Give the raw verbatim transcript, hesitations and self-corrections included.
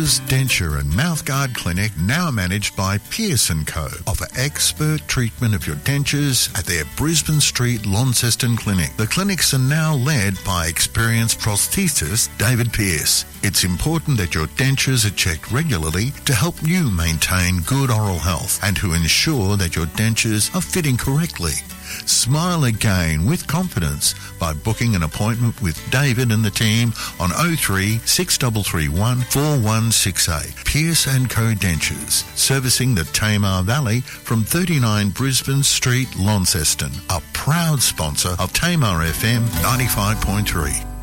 Pierce's Denture and Mouthguard Clinic, now managed by Pierce and Co, offer expert treatment of your dentures at their Brisbane Street, Launceston clinic. The clinics are now led by experienced prosthetist David Pierce. It's important that your dentures are checked regularly to help you maintain good oral health and to ensure that your dentures are fitting correctly. Smile again with confidence by booking an appointment with David and the team on oh three six three three one four one six eight. Pierce and Co Dentures, servicing the Tamar Valley from thirty-nine Brisbane Street, Launceston. A proud sponsor of Tamar F M ninety-five point three.